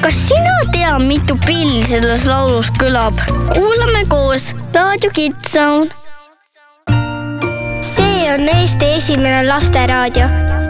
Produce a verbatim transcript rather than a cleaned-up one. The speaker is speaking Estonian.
Kas sina tea, mitu pill selles laulus kõlab? Kuulame koos Raadio Kids Zone. See on Eesti esimene lasteraadio.